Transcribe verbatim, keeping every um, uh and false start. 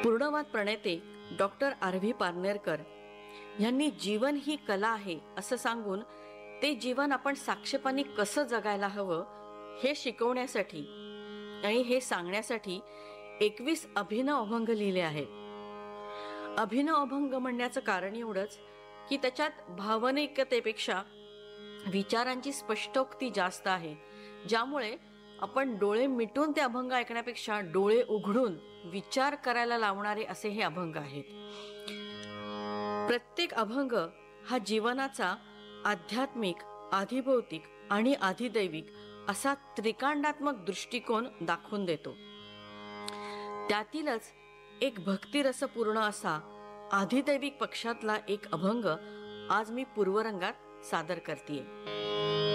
पूर्णवाद प्रणेते doctor R V Parnerkar यांनी जीवन ही कला आहे असं सांगून ते जीवन आपण साक्षेपानी कसं जगायला हवं हे शिकवण्यासाठी आणि हे सांगण्यासाठी एकवीस अभिनव अभंग लिहिले आहेत। अभिनव अभंग म्हणण्याचं कारण एवढंच की त्याच्यात भावनिकतेपेक्षा विचारांची स्पष्टोक्ती जास्त आहे, ज्यामुळे आपण डोळे मिटून ते अभंग ऐकण्यापेक्षा डोळे उघडून विचार करायला लावणारे असे हे अभंग आहेत। प्रत्येक अभंग हा जीवनाचा आध्यात्मिक, आधिभौतिक आणि आधिदैविक असा त्रिकांडात्मक दृष्टिकोन दाखवून देतो। त्यातीलच एक भक्तिरसपूर्ण असा आधिदैविक पक्षातला एक अभंग आज मी पूर्वरंगात सादर करतेय।